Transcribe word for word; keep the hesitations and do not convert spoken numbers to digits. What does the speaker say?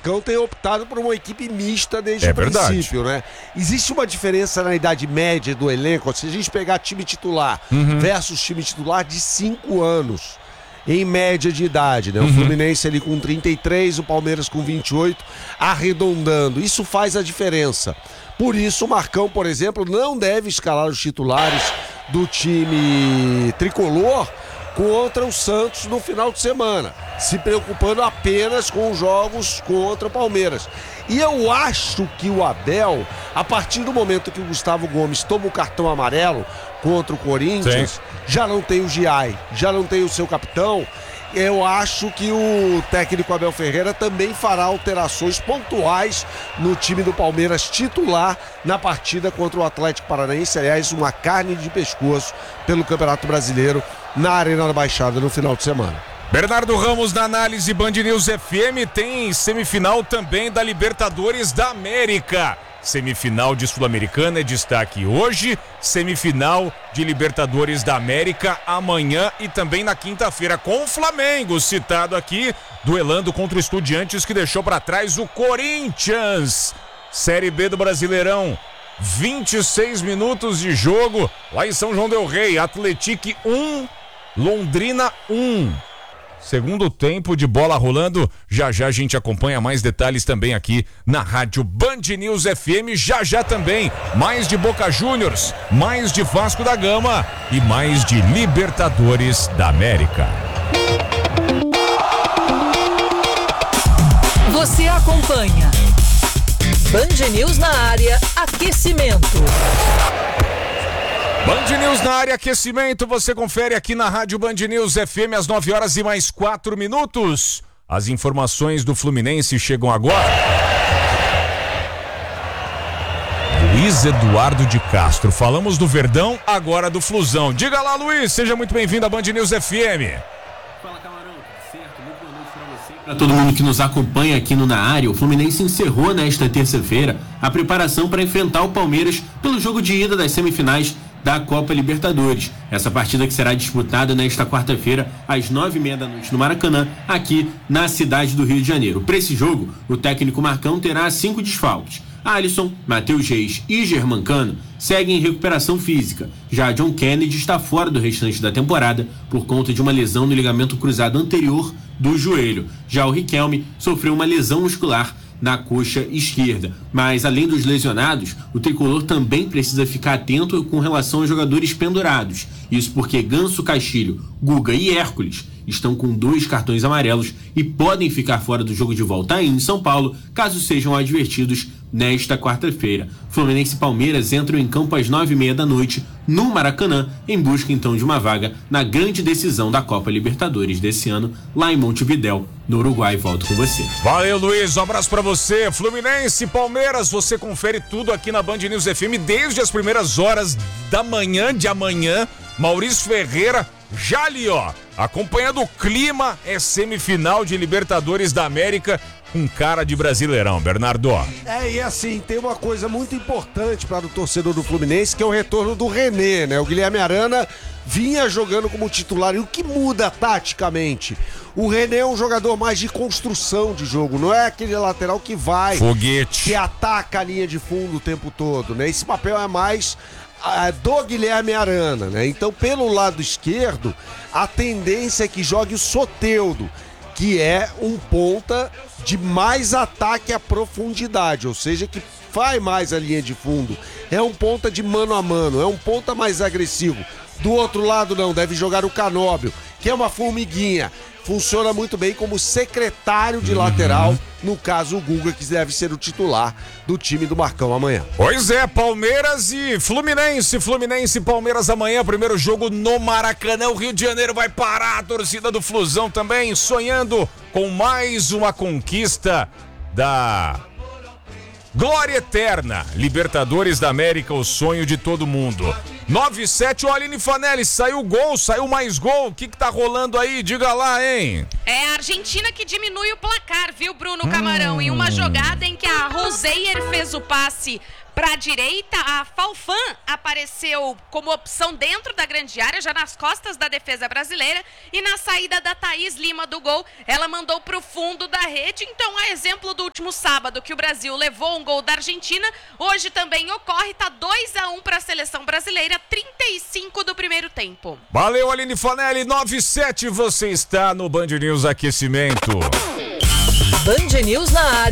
Marcão tem optado por uma equipe mista desde É o princípio, verdade. né? Existe uma diferença na idade média do elenco, se a gente pegar time titular Uhum. versus time titular de cinco anos, em média de idade, né? Uhum. O Fluminense ali com trinta e três, o Palmeiras com vinte e oito, arredondando. Isso faz a diferença. Por isso, o Marcão, por exemplo, não deve escalar os titulares do time tricolor contra o Santos no final de semana, se preocupando apenas com os jogos contra o Palmeiras. E eu acho que o Abel, a partir do momento que o Gustavo Gomes toma o cartão amarelo contra o Corinthians, Sim. já não tem o Giai, já não tem o seu capitão. Eu acho que o técnico Abel Ferreira também fará alterações pontuais no time do Palmeiras titular na partida contra o Atlético Paranaense. Aliás, uma carne de pescoço pelo Campeonato Brasileiro na Arena da Baixada no final de semana. Bernardo Ramos na análise Band News F M. Tem semifinal também da Libertadores da América. Semifinal de Sul-Americana é destaque hoje, semifinal de Libertadores da América amanhã e também na quinta-feira com o Flamengo, citado aqui, duelando contra o Estudiantes que deixou para trás o Corinthians. Série B do Brasileirão, vinte e seis minutos de jogo lá em São João del Rei, Atlético um, Londrina um. Segundo tempo de bola rolando, já já a gente acompanha mais detalhes também aqui na rádio Band News F M, já já também mais de Boca Juniors, mais de Vasco da Gama e mais de Libertadores da América. Você acompanha Band News na área, aquecimento. Band News na área, aquecimento, você confere aqui na rádio Band News F M às nove horas e mais quatro minutos. As informações do Fluminense chegam agora. Luiz Eduardo de Castro, falamos do Verdão, agora do Flusão. Diga lá, Luiz, seja muito bem-vindo à Band News F M. Fala, Camarão, tudo certo? Muito boa noite pra você. Para todo mundo que nos acompanha aqui no Na Área, o Fluminense encerrou nesta terça-feira a preparação para enfrentar o Palmeiras pelo jogo de ida das semifinais da Copa Libertadores. Essa partida que será disputada nesta quarta-feira às nove e meia da noite no Maracanã, aqui na cidade do Rio de Janeiro. Para esse jogo, o técnico Marcão terá cinco desfalques. Alisson, Matheus Reis e Germancano seguem em recuperação física. Já John Kennedy está fora do restante da temporada por conta de uma lesão no ligamento cruzado anterior do joelho. Já o Riquelme sofreu uma lesão muscular na coxa esquerda. Mas, além dos lesionados, o tricolor também precisa ficar atento com relação aos jogadores pendurados. Isso porque Ganso, Castilho, Guga e Hércules estão com dois cartões amarelos e podem ficar fora do jogo de volta aí em São Paulo, caso sejam advertidos nesta quarta-feira. Fluminense e Palmeiras entram em campo às nove e meia da noite no Maracanã, em busca então de uma vaga na grande decisão da Copa Libertadores desse ano, lá em Montevidéu, no Uruguai. Volto com você. Valeu, Luiz, um abraço pra você. Fluminense, Palmeiras, você confere tudo aqui na Band News F M desde as primeiras horas da manhã de amanhã. Maurício Ferreira já ali, ó, acompanhando o clima, é semifinal de Libertadores da América com cara de Brasileirão, Bernardo. É, e assim, tem uma coisa muito importante para o torcedor do Fluminense, que é o retorno do René, né? O Guilherme Arana vinha jogando como titular, e o que muda taticamente? O René é um jogador mais de construção de jogo, não é aquele lateral que vai, foguete, que ataca a linha de fundo o tempo todo, né? Esse papel é mais do Guilherme Arana, né? Então, pelo lado esquerdo, a tendência é que jogue o Soteldo, que é um ponta de mais ataque à profundidade, ou seja, que faz mais a linha de fundo. É um ponta de mano a mano, é um ponta mais agressivo. Do outro lado não, deve jogar o Canóbio, que é uma formiguinha. Funciona muito bem como secretário de uhum. lateral, no caso o Guga, que deve ser o titular do time do Marcão amanhã. Pois é, Palmeiras e Fluminense, Fluminense e Palmeiras amanhã, primeiro jogo no Maracanã. O Rio de Janeiro vai parar, a torcida do Flusão também sonhando com mais uma conquista da glória eterna. Libertadores da América, o sonho de todo mundo. nove e sete, o Aline Fanelli, saiu gol, saiu mais gol, o que que tá rolando aí? Diga lá, hein? É a Argentina que diminui o placar, viu, Bruno Camarão? Hum. Em uma jogada em que a Roseyer fez o passe Para a direita, a Falfan apareceu como opção dentro da grande área, já nas costas da defesa brasileira, e na saída da Thaís Lima do gol, ela mandou para o fundo da rede. Então, a exemplo do último sábado, que o Brasil levou um gol da Argentina, hoje também ocorre, está dois a um para a seleção brasileira, trinta e cinco do primeiro tempo. Valeu, Aline Fanelli, nove e sete, você está no Band News Aquecimento. Band News na área.